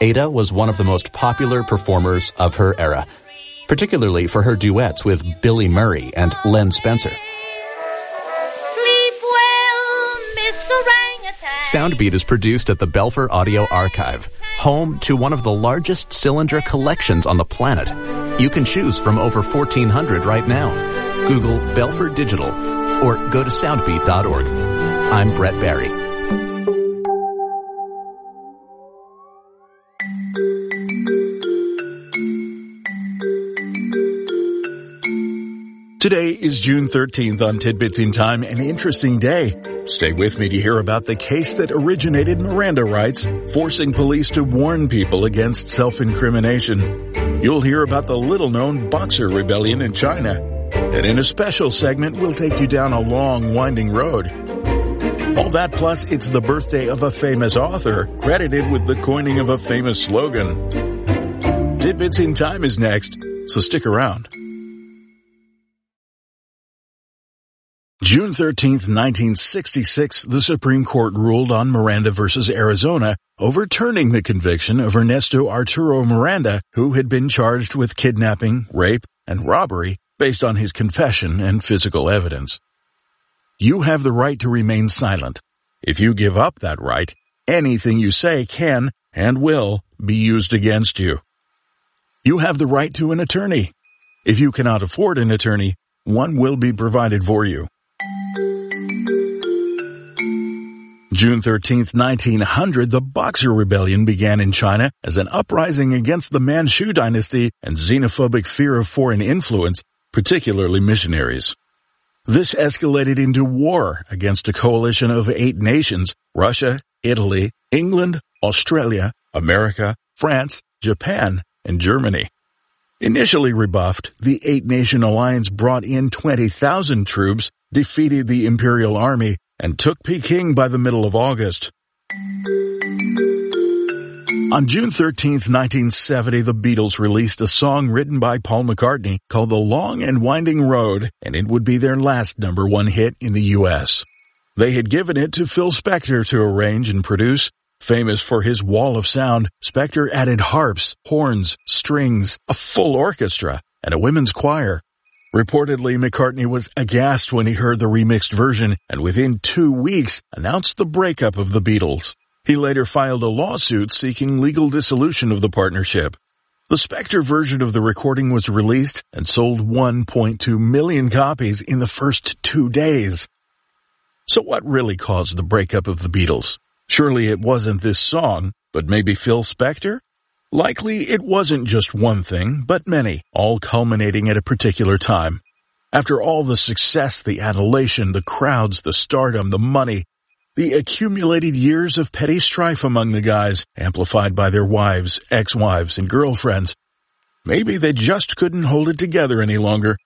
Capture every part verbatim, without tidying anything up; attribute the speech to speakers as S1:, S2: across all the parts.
S1: Ada was one of the most popular performers of her era, particularly for her duets with Billy Murray and Len Spencer.
S2: Sleep well, Mister Orangutan.
S1: Soundbeat is produced at the Belfer Audio Archive, home to one of the largest cylinder collections on the planet. You can choose from over fourteen hundred right now. Google Belfer Digital or go to soundbeat dot org. I'm Brett Barry.
S3: Today is June thirteenth on Tidbits in Time, an interesting day. Stay with me to hear about the case that originated Miranda rights, forcing police to warn people against self-incrimination. You'll hear about the little-known Boxer Rebellion in China. And in a special segment, we'll take you down a long, winding road. All that plus, it's the birthday of a famous author, credited with the coining of a famous slogan. Tidbits in Time is next, so stick around. June thirteenth, nineteen sixty-six, the Supreme Court ruled on Miranda versus Arizona, overturning the conviction of Ernesto Arturo Miranda, who had been charged with kidnapping, rape, and robbery based on his confession and physical evidence. You have the right to remain silent. If you give up that right, anything you say can and will be used against you. You have the right to an attorney. If you cannot afford an attorney, one will be provided for you. June thirteenth, nineteen hundred, the Boxer Rebellion began in China as an uprising against the Manchu dynasty and xenophobic fear of foreign influence, particularly missionaries. This escalated into war against a coalition of eight nations: Russia, Italy, England, Australia, America, France, Japan, and Germany. Initially rebuffed, the eight-nation alliance brought in twenty thousand troops, defeated the Imperial Army, and took Peking by the middle of August. On June thirteenth, nineteen seventy, the Beatles released a song written by Paul McCartney called The Long and Winding Road, and it would be their last number one hit in the U S. They had given it to Phil Spector to arrange and produce. Famous for his wall of sound, Spector added harps, horns, strings, a full orchestra, and a women's choir. Reportedly, McCartney was aghast when he heard the remixed version and within two weeks announced the breakup of the Beatles. He later filed a lawsuit seeking legal dissolution of the partnership. The Spector version of the recording was released and sold one point two million copies in the first two days. So what really caused the breakup of the Beatles? Surely it wasn't this song, but maybe Phil Spector? Likely it wasn't just one thing, but many, all culminating at a particular time. After all the success, the adulation, the crowds, the stardom, the money, the accumulated years of petty strife among the guys, amplified by their wives, ex-wives, and girlfriends, maybe they just couldn't hold it together any longer.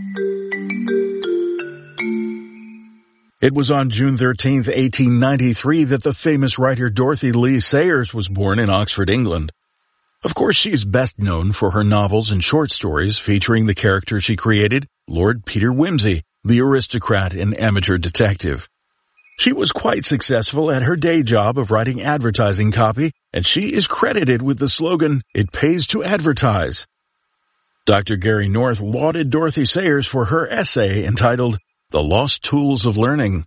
S3: It was on June thirteenth, eighteen ninety-three that the famous writer Dorothy Lee Sayers was born in Oxford, England. Of course, she is best known for her novels and short stories featuring the character she created, Lord Peter Wimsey, the aristocrat and amateur detective. She was quite successful at her day job of writing advertising copy, and she is credited with the slogan, "It pays to advertise." Doctor Gary North lauded Dorothy Sayers for her essay entitled, The Lost Tools of Learning.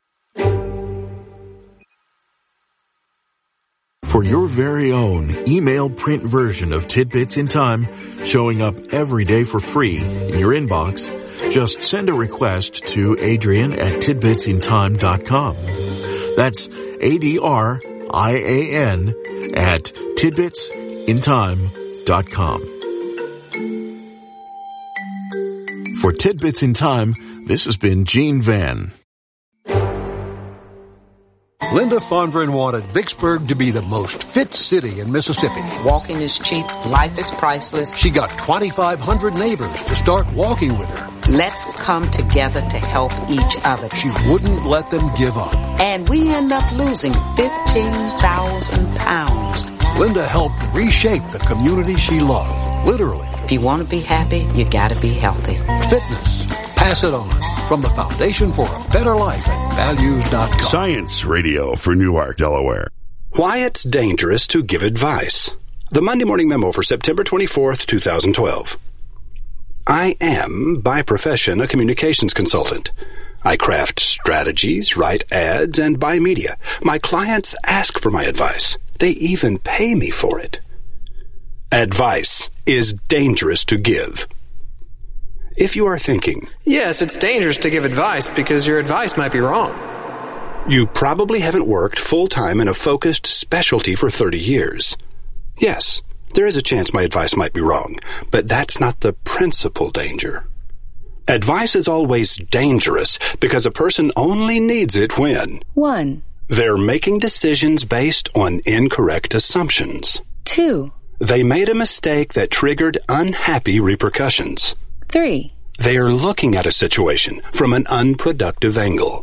S3: For your very own email print version of Tidbits in Time, showing up every day for free in your inbox, just send a request to Adrian at tidbits in time dot com. That's A D R I A N at tidbits in time dot com. For Tidbits in Time, this has been Gene Van.
S4: Linda Fonvern wanted Vicksburg to be the most fit city in Mississippi.
S5: Walking is cheap. Life is priceless.
S4: She got twenty-five hundred neighbors to start walking with her.
S5: Let's come together to help each other.
S4: She wouldn't let them give up.
S5: And we end up losing fifteen thousand pounds.
S4: Linda helped reshape the community she loved, literally.
S5: If you want to be happy, you gotta be healthy.
S4: Fitness. Pass it on. From the Foundation for a Better Life at values dot com.
S6: Science Radio for Newark, Delaware.
S7: Why it's dangerous to give advice.
S6: The Monday Morning Memo for September twenty-fourth, twenty twelve. I am, by profession, a communications consultant. I craft strategies, write ads, and buy media. My clients ask for my advice. They even pay me for it. Advice is dangerous to give. If you are thinking,
S7: yes, it's dangerous to give advice because your advice might be wrong.
S6: You probably haven't worked full-time in a focused specialty for thirty years. Yes, there is a chance my advice might be wrong, but that's not the principal danger. Advice is always dangerous because a person only needs it when
S8: one.
S6: They're making decisions based on incorrect assumptions.
S8: two.
S6: They made a mistake that triggered unhappy repercussions.
S8: three.
S6: They are looking at a situation from an unproductive angle.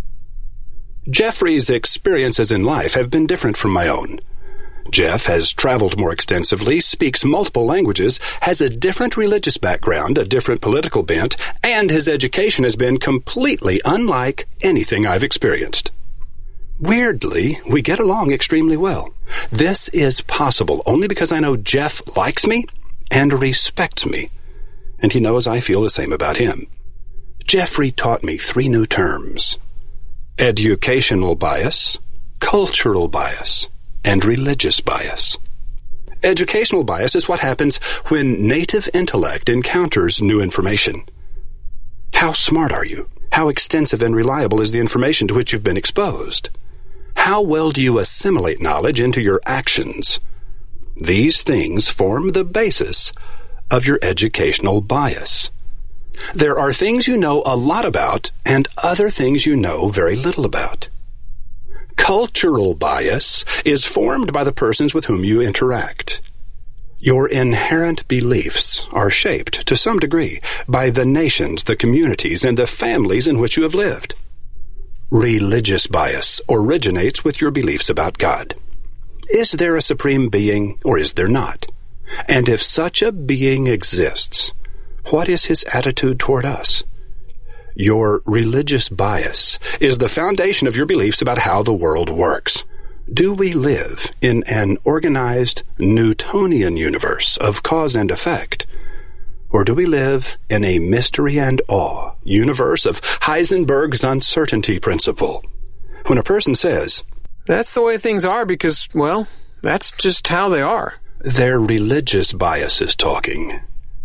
S6: Jeffrey's experiences in life have been different from my own. Jeff has traveled more extensively, speaks multiple languages, has a different religious background, a different political bent, and his education has been completely unlike anything I've experienced. Weirdly, we get along extremely well. This is possible only because I know Jeff likes me and respects me, and he knows I feel the same about him. Jeffrey taught me three new terms: educational bias, cultural bias, and religious bias. Educational bias is what happens when native intellect encounters new information. How smart are you? How extensive and reliable is the information to which you've been exposed? How well do you assimilate knowledge into your actions? These things form the basis of your educational bias. There are things you know a lot about and other things you know very little about. Cultural bias is formed by the persons with whom you interact. Your inherent beliefs are shaped, to some degree, by the nations, the communities, and the families in which you have lived. Religious bias originates with your beliefs about God. Is there a supreme being, or is there not? And if such a being exists, what is his attitude toward us? Your religious bias is the foundation of your beliefs about how the world works. Do we live in an organized Newtonian universe of cause and effect? Or do we live in a mystery and awe universe of Heisenberg's uncertainty principle? When a person says,
S7: that's the way things are because, well, that's just how they are,
S6: their religious bias is talking.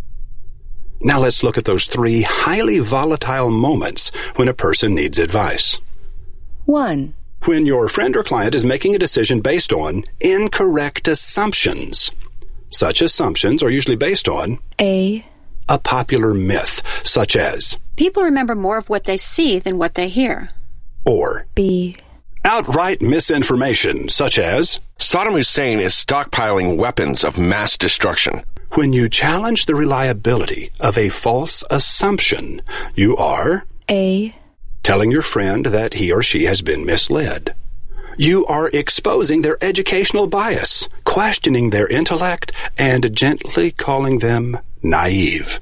S6: Now let's look at those three highly volatile moments when a person needs advice.
S8: one.
S6: When your friend or client is making a decision based on incorrect assumptions. Such assumptions are usually based on
S8: A.
S6: a popular myth, such as
S9: people remember more of what they see than what they hear.
S6: Or
S8: B.
S6: outright misinformation, such as
S10: Saddam Hussein is stockpiling weapons of mass destruction.
S6: When you challenge the reliability of a false assumption, you are
S8: A.
S6: telling your friend that he or she has been misled. You are exposing their educational bias, questioning their intellect, and gently calling them naive.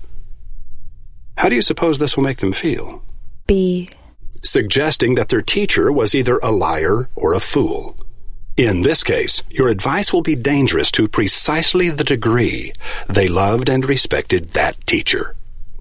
S6: How do you suppose this will make them feel?
S8: B.
S6: Suggesting that their teacher was either a liar or a fool. In this case, your advice will be dangerous to precisely the degree they loved and respected that teacher.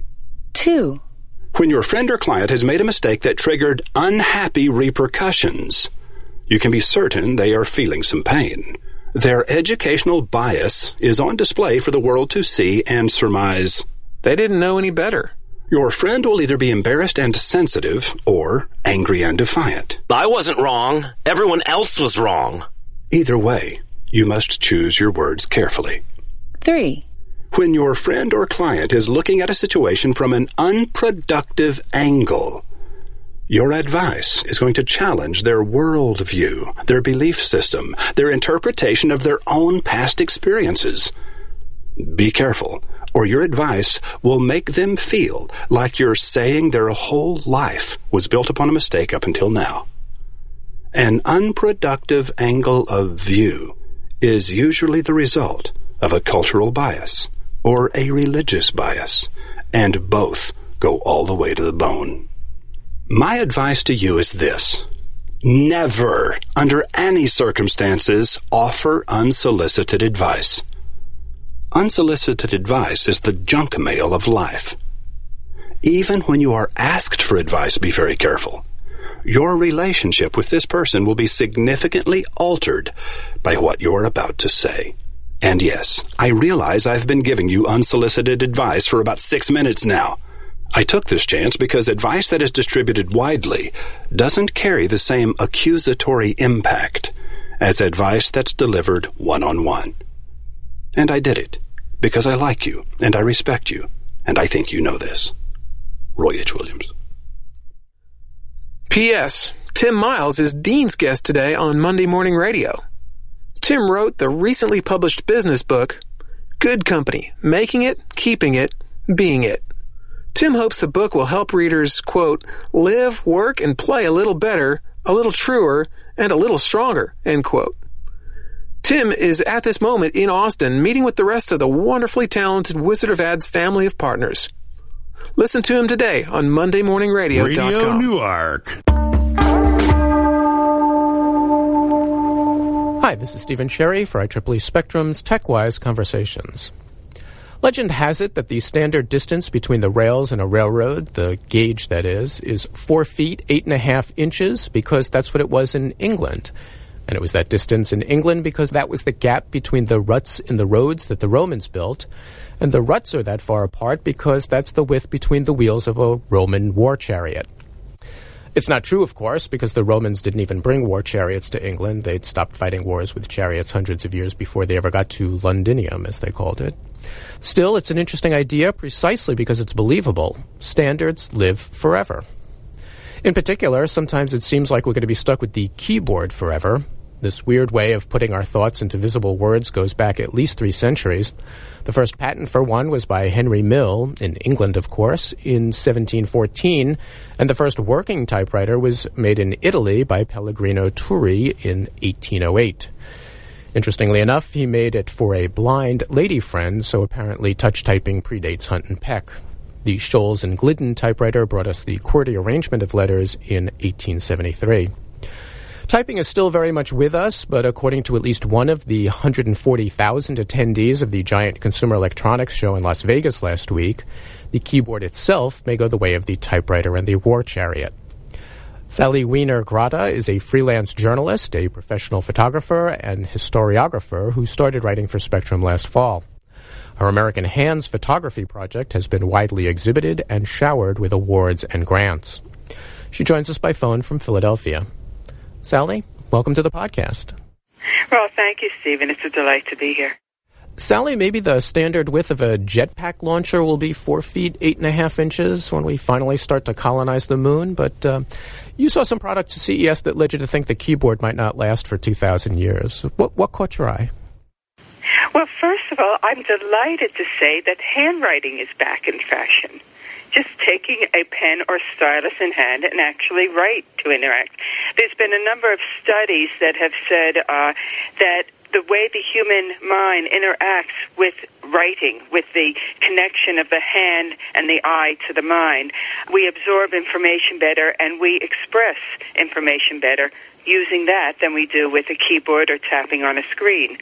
S8: two.
S6: When your friend or client has made a mistake that triggered unhappy repercussions, you can be certain they are feeling some pain. Their educational bias is on display for the world to see and surmise.
S7: They didn't know any better.
S6: Your friend will either be embarrassed and sensitive or angry and defiant.
S11: I wasn't wrong. Everyone else was wrong.
S6: Either way, you must choose your words carefully.
S8: three.
S6: When your friend or client is looking at a situation from an unproductive angle, your advice is going to challenge their worldview, their belief system, their interpretation of their own past experiences. Be careful, or your advice will make them feel like you're saying their whole life was built upon a mistake up until now. An unproductive angle of view is usually the result of a cultural bias or a religious bias, and both go all the way to the bone. My advice to you is this: never, under any circumstances, offer unsolicited advice. Unsolicited advice is the junk mail of life. Even when you are asked for advice, be very careful. Your relationship with this person will be significantly altered by what you are about to say. And yes, I realize I've been giving you unsolicited advice for about six minutes now. I took this chance because advice that is distributed widely doesn't carry the same accusatory impact as advice that's delivered one-on-one. And I did it because I like you and I respect you, and I think you know this. Roy H. Williams.
S7: P S. Tim Miles is Dean's guest today on Monday Morning Radio. Tim wrote the recently published business book, Good Company, Making It, Keeping It, Being It. Tim hopes the book will help readers, quote, live, work, and play a little better, a little truer, and a little stronger, end quote. Tim is at this moment in Austin meeting with the rest of the wonderfully talented Wizard of Ads family of partners. Listen to him today on Monday Morning Radio dot com.
S12: Radio Newark.
S13: Hi, this is Stephen Cherry for I triple E Spectrum's TechWise Conversations. Legend has it that the standard distance between the rails in a railroad, the gauge that is, is four feet, eight and a half inches, because that's what it was in England. And it was that distance in England because that was the gap between the ruts in the roads that the Romans built. And the ruts are that far apart because that's the width between the wheels of a Roman war chariot. It's not true, of course, because the Romans didn't even bring war chariots to England. They'd stopped fighting wars with chariots hundreds of years before they ever got to Londinium, as they called it. Still, it's an interesting idea precisely because it's believable. Standards live forever. In particular, sometimes it seems like we're going to be stuck with the keyboard forever. This weird way of putting our thoughts into visible words goes back at least three centuries. The first patent for one was by Henry Mill, in England, of course, in seventeen fourteen, and the first working typewriter was made in Italy by Pellegrino Turri in eighteen oh eight. Interestingly enough, he made it for a blind lady friend, so apparently touch typing predates Hunt and Peck. The Scholes and Glidden typewriter brought us the QWERTY arrangement of letters in eighteen seventy-three. Typing is still very much with us, but according to at least one of the one hundred forty thousand attendees of the giant Consumer Electronics Show in Las Vegas last week, the keyboard itself may go the way of the typewriter and the war chariot. Sally Weiner-Grata is a freelance journalist, a professional photographer, and historiographer who started writing for Spectrum last fall. Her American Hands photography project has been widely exhibited and showered with awards and grants. She joins us by phone from Philadelphia. Sally, welcome to the podcast.
S14: Well, thank you, Stephen. It's a delight to be here.
S13: Sally, maybe the standard width of a jetpack launcher will be four feet, eight and a half inches when we finally start to colonize the moon, but uh, you saw some products at C E S that led you to think the keyboard might not last for two thousand years. What, what caught your eye?
S14: Well, first of all, I'm delighted to say that handwriting is back in fashion. Just taking a pen or stylus in hand and actually write to interact. There's been a number of studies that have said uh, that the way the human mind interacts with writing, with the connection of the hand and the eye to the mind, we absorb information better and we express information better using that than we do with a keyboard or tapping on a screen.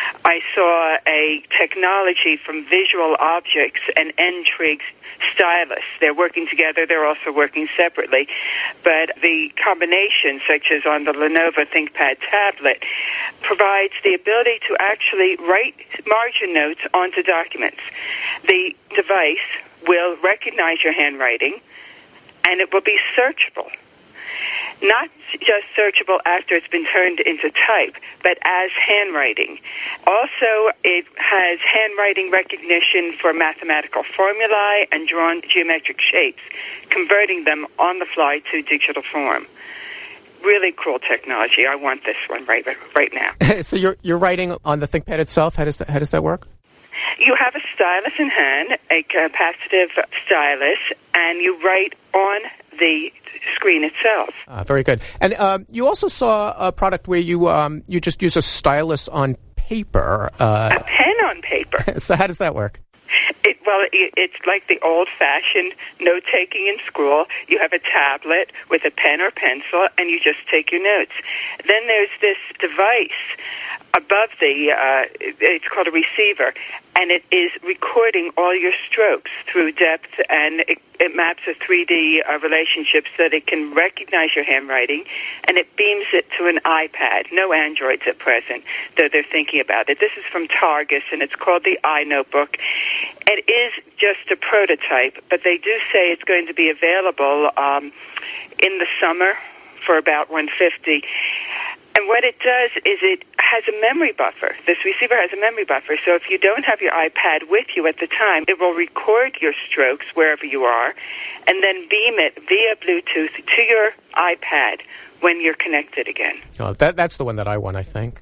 S14: I saw a technology from Visual Objects and N-Trig's stylus. They're working together. They're also working separately. But the combination, such as on the Lenovo ThinkPad tablet, provides the ability to actually write margin notes onto documents. The device will recognize your handwriting, and it will be searchable. Not just searchable after it's been turned into type, but as handwriting. Also, it has handwriting recognition for mathematical formulae and drawn geometric shapes, converting them on the fly to digital form. Really cool technology. I want this one right right now.
S13: So you're you're writing on the ThinkPad itself. How does that, how does that work?
S14: You have a stylus in hand, a capacitive stylus, and you write on the screen itself.
S13: Uh, very good. And uh, you also saw a product where you um, you just use a stylus on paper. Uh,
S14: a pen on paper.
S13: So how does that work?
S14: It, well, it, it's like the old-fashioned note-taking in school. You have a tablet with a pen or pencil, and you just take your notes. Then there's this device above the, uh, it's called a receiver, and it is recording all your strokes through depth, and it, it maps a three D uh, relationship so that it can recognize your handwriting, and it beams it to an iPad. No Androids at present, though they're thinking about it. This is from Targus, and it's called the iNotebook. It is just a prototype, but they do say it's going to be available um, in the summer for about one hundred fifty dollars. And what it does is it has a memory buffer. This receiver has a memory buffer. So if you don't have your iPad with you at the time, it will record your strokes wherever you are and then beam it via Bluetooth to your iPad when you're connected again.
S13: Oh, that, that's the one that I want, I think.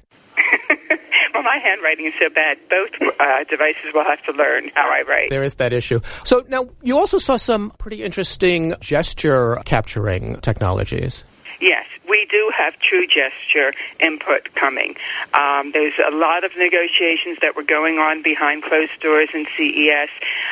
S14: Well, my handwriting is so bad, both uh, devices will have to learn how I write.
S13: There is that issue. So now, you also saw some pretty interesting gesture capturing technologies.
S14: Yes, we do have true gesture input coming. Um, there's a lot of negotiations that were going on behind closed doors in C E S.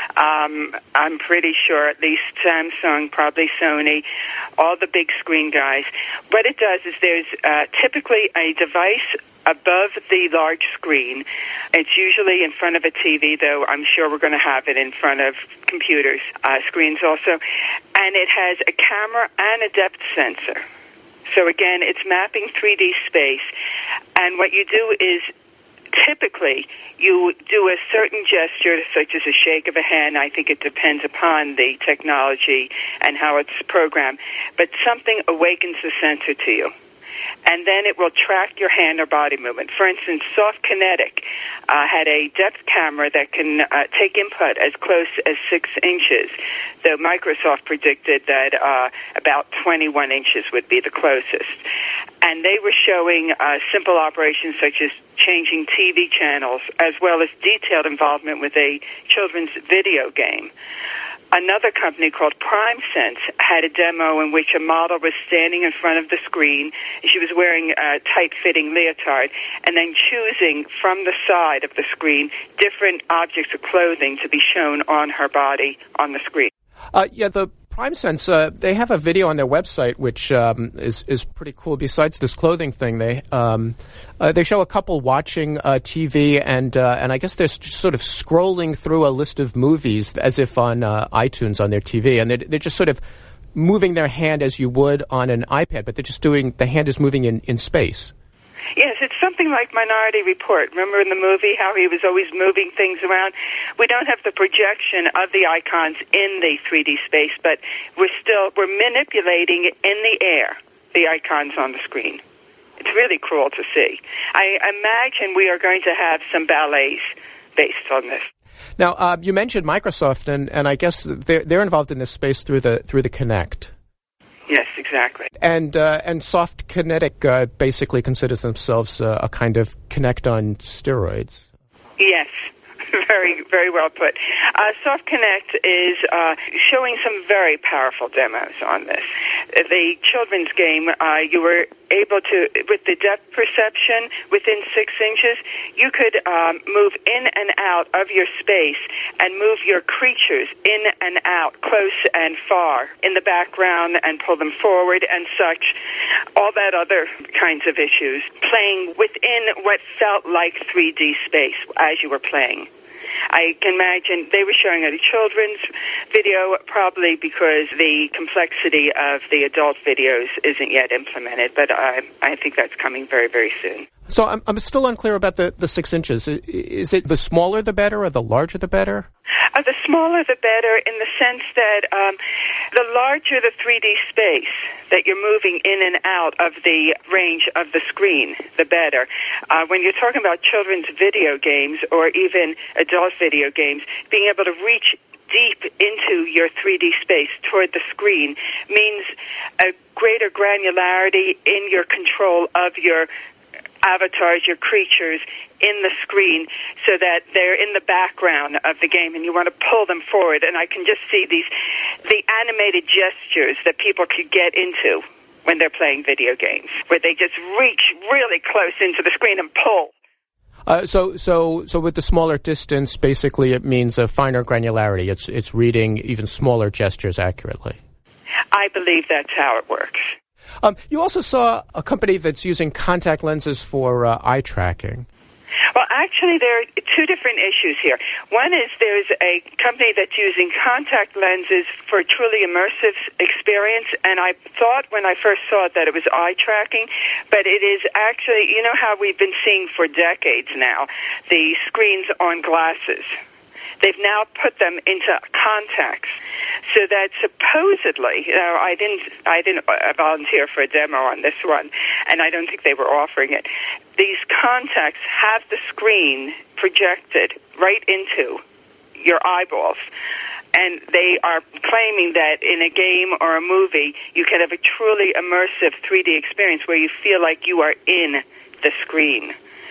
S14: Um, I'm pretty sure at least Samsung, probably Sony, all the big screen guys. What it does is there's uh, typically a device above the large screen. It's usually in front of a T V, though I'm sure we're going to have it in front of computers, uh, screens also. And it has a camera and a depth sensor. So again, it's mapping three D space. And what you do is typically you do a certain gesture, such as a shake of a hand. I think it depends upon the technology and how it's programmed. But something awakens the sensor to you. And then it will track your hand or body movement. For instance, Soft Kinetic uh, had a depth camera that can uh, take input as close as six inches, though Microsoft predicted that uh, about twenty-one inches would be the closest. And they were showing uh, simple operations such as changing T V channels, as well as detailed involvement with a children's video game. Another company called PrimeSense had a demo in which a model was standing in front of the screen. She was wearing a tight-fitting leotard and then choosing from the side of the screen different objects of clothing to be shown on her body on the screen.
S13: Uh, yeah, the PrimeSense, uh, they have a video on their website which um, is is pretty cool. Besides this clothing thing, they um, uh, they show a couple watching uh, T V, and uh, and I guess they're just sort of scrolling through a list of movies as if on uh, iTunes on their T V, and they're, they're just sort of moving their hand as you would on an iPad, but they're just doing, the hand is moving in, in space.
S14: Yes, it's something like Minority Report. Remember in the movie how he was always moving things around? We don't have the projection of the icons in the three D space, but we're still, we're manipulating in the air the icons on the screen. It's really cool to see. I imagine we are going to have some ballets based on this.
S13: Now, uh, you mentioned Microsoft, and, and I guess they're, they're involved in this space through the through the Kinect.
S14: Yes, exactly.
S13: And uh, and Soft Kinetic uh, basically considers themselves uh, a kind of Kinect on steroids.
S14: Yes, very, very well put. Uh, Soft Connect is uh, showing some very powerful demos on this. The children's game, uh, you were able to, with the depth perception within six inches, you could um, move in and out of your space and move your creatures in and out, close and far, in the background, and pull them forward and such. All that other kinds of issues, playing within what felt like three D space as you were playing. I can imagine they were showing a children's video, probably because the complexity of the adult videos isn't yet implemented, but I, I think that's coming very, very soon.
S13: So I'm, I'm still unclear about the, the six inches. Is it the smaller the better, or the larger the better?
S14: Uh, the smaller the better, in the sense that um, the larger the three D space that you're moving in and out of the range of the screen, the better. Uh, when you're talking about children's video games or even adult video games, being able to reach deep into your three D space toward the screen means a greater granularity in your control of your avatars, your creatures in the screen, so that they're in the background of the game and you want to pull them forward. And I can just see these, the animated gestures that people could get into when they're playing video games, where they just reach really close into the screen and pull.
S13: Uh, so, so, so with the smaller distance, basically, it means a finer granularity. It's it's reading even smaller gestures accurately.
S14: I believe that's how it works.
S13: Um, you also saw a company that's using contact lenses for uh, eye tracking.
S14: Well, actually, there are two different issues here. One is there's a company that's using contact lenses for truly immersive experience, and I thought when I first saw it that it was eye tracking, but it is actually, you know how we've been seeing for decades now, the screens on glasses. They've now put them into contacts, so that supposedly, you know, I didn't, I didn't volunteer for a demo on this one, and I don't think they were offering it. These contacts have the screen projected right into your eyeballs, and they are claiming that in a game or a movie, you can have a truly immersive three D experience where you feel like you are in the screen,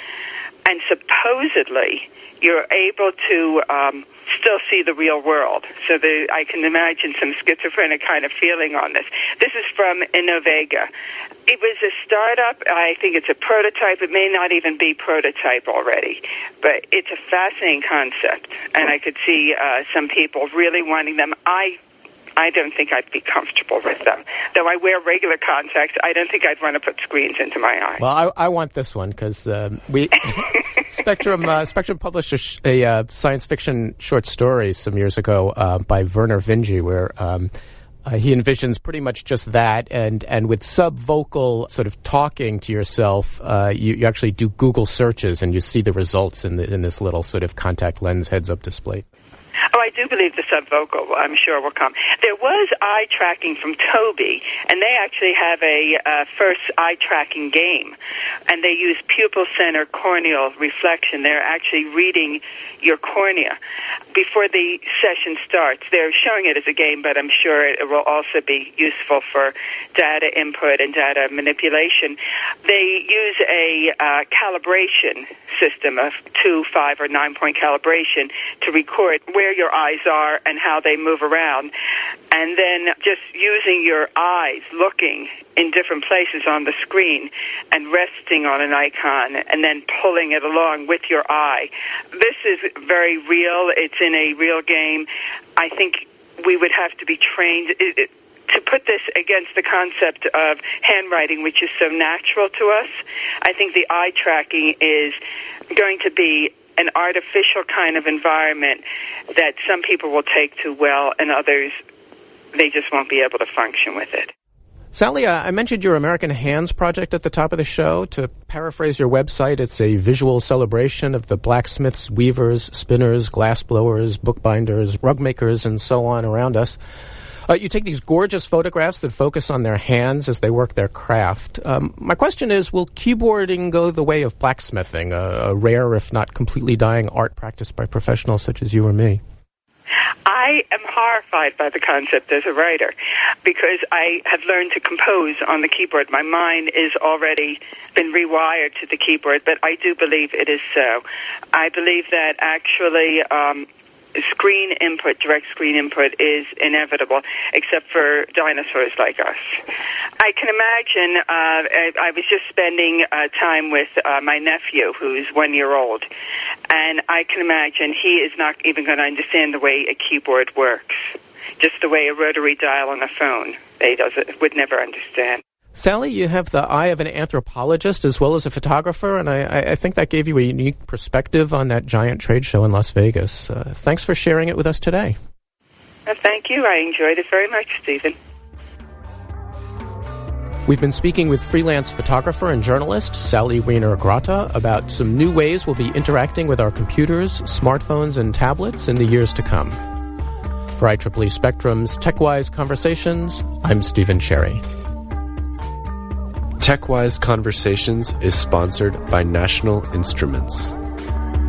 S14: and supposedly you're able to um, still see the real world. So the, I can imagine some schizophrenic kind of feeling on this. This is from Innovega. It was a startup. I think it's a prototype. It may not even be prototype already. But it's a fascinating concept, and I could see uh, some people really wanting them. I I don't think I'd be comfortable with them. Though I wear regular contacts, I don't think I'd want to put screens into my eye.
S13: Well, I, I want this one because um, we Spectrum uh, Spectrum published a, sh- a uh, science fiction short story some years ago uh, by Werner Vinge, where um, uh, he envisions pretty much just that, and, and with subvocal sort of talking to yourself, uh, you, you actually do Google searches and you see the results in, the, in this little sort of contact lens heads-up display.
S14: Oh, I do believe the subvocal, I'm sure, will come. There was eye tracking from Tobii, and they actually have a uh, first eye tracking game, and they use pupil center corneal reflection. They're actually reading your cornea before the session starts. They're showing it as a game, but I'm sure it will also be useful for data input and data manipulation. They use a uh, calibration system of two, five, or nine-point calibration to record where your eyes are and how they move around, and then just using your eyes looking in different places on the screen and resting on an icon and then pulling it along with your eye. This is very real. It's in a real game. I think we would have to be trained it, it, to put this against the concept of handwriting, which is so natural to us. I think the eye tracking is going to be an artificial kind of environment that some people will take to well, and others, they just won't be able to function with it.
S13: Sally, uh, I mentioned your American Hands project at the top of the show. To paraphrase your website, it's a visual celebration of the blacksmiths, weavers, spinners, glassblowers, bookbinders, rug makers, and so on around us. Uh, you take these gorgeous photographs that focus on their hands as they work their craft. Um, my question is, will keyboarding go the way of blacksmithing, a, a rare, if not completely dying art practiced by professionals such as you or me?
S14: I am horrified by the concept as a writer because I have learned to compose on the keyboard. My mind is already been rewired to the keyboard, but I do believe it is so. I believe that actually um, screen input, direct screen input, is inevitable, except for dinosaurs like us. I can imagine, uh, I, I was just spending uh, time with uh, my nephew, who's one year old, and I can imagine he is not even going to understand the way a keyboard works, just the way a rotary dial on a phone, they does it, would never understand.
S13: Sally, you have the eye of an anthropologist as well as a photographer, and I, I think that gave you a unique perspective on that giant trade show in Las Vegas. Uh, thanks for sharing it with us today.
S14: Uh, thank you. I enjoyed it very much, Stephen.
S13: We've been speaking with freelance photographer and journalist Sally Wiener-Grotta about some new ways we'll be interacting with our computers, smartphones, and tablets in the years to come. For I triple E Spectrum's TechWise Conversations, I'm Stephen Cherry.
S12: TechWise Conversations is sponsored by National Instruments.